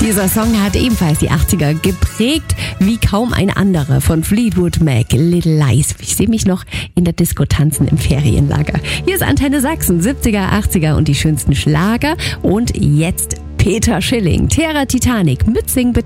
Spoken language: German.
Dieser Song hat ebenfalls die 80er geprägt, wie kaum ein anderer, von Fleetwood Mac, Little Lies. Ich sehe mich noch in der Disco tanzen im Ferienlager. Hier ist Antenne Sachsen, 70er, 80er und die schönsten Schlager. Und jetzt Peter Schilling, Terra Titanic, Mützing.